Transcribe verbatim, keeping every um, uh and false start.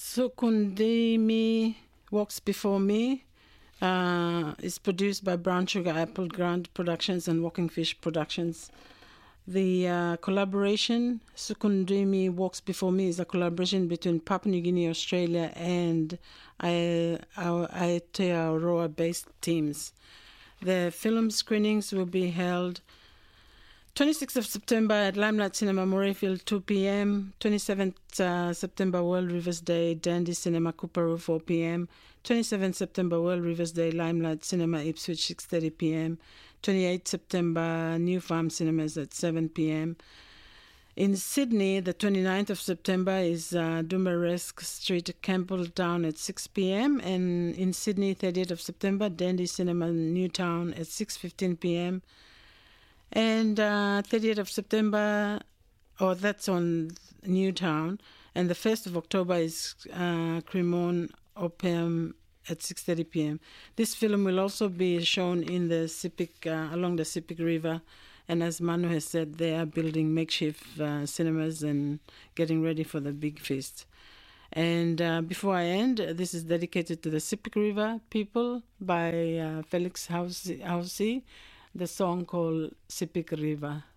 Sukundimi Walks Before Me uh, is produced by Brown Sugar Apple Grant Productions and Walking Fish Productions. The uh, collaboration, Sukundimi Walks Before Me, is a collaboration between Papua New Guinea, Australia, and I- our Aotearoa-based teams. The film screenings will be held twenty-sixth of September at Limelight Cinema, Morayfield, two p.m. twenty-seventh uh, September, World Rivers Day, Dandy Cinema, Cooperoo, four p.m. twenty-seventh September, World Rivers Day, Limelight Cinema, Ipswich, six thirty p.m. twenty-eighth September, New Farm Cinemas at seven p.m. In Sydney, the twenty-ninth of September is uh, Dumaresque Street, Campbelltown at six p.m. And in Sydney, thirtieth of September, Dandy Cinema, Newtown at six fifteen p.m. And uh, thirtieth of September, oh, that's on Newtown. And the first of October is uh, Cremorne Opium at six thirty p.m. This film will also be shown in the Sepik, uh, along the Sepik River. And as Manu has said, they are building makeshift uh, cinemas and getting ready for the big feast. And uh, before I end, this is dedicated to the Sepik River people by uh, Felix Housey, the song called Sepik River.